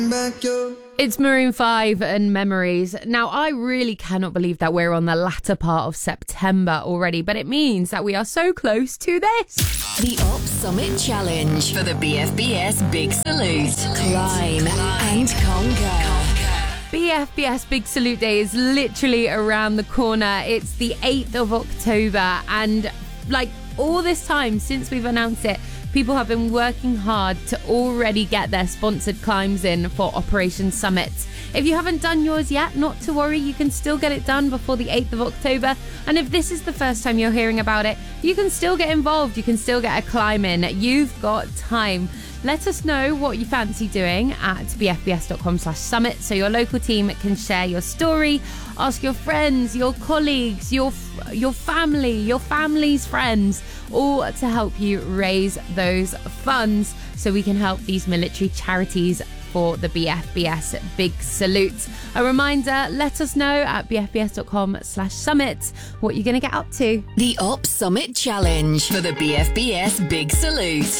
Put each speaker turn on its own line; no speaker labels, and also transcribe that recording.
It's Maroon 5 and Memories. Now, I really cannot believe that we're on the latter part of September already, but it means that we are so close to this.
The Op Summit Challenge for the BFBS Big Salute. Climb and conquer.
BFBS Big Salute Day is literally around the corner. It's the 8th of October, and all this time since we've announced it, people have been working hard to already get their sponsored climbs in for Operation Summit. If you haven't done yours yet, not to worry, you can still get it done before the 8th of October. And if this is the first time you're hearing about it, you can still get involved. You can still get a climb in. You've got time. Let us know what you fancy doing at bfbs.com/summit so your local team can share your story. Ask your friends, your colleagues, your family, your family's friends, all to help you raise those funds so we can help these military charities for the BFBS Big Salute. A reminder, let us know at bfbs.com/summit what you're going to get up to.
The Op Summit Challenge for the BFBS Big Salute.